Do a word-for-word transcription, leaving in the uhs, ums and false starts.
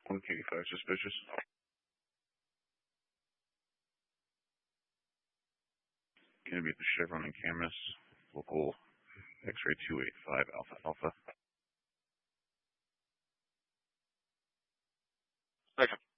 one eighty-five suspicious. Gonna be at the Chevron and Camas, local X-ray two eighty-five Alpha Alpha. Second.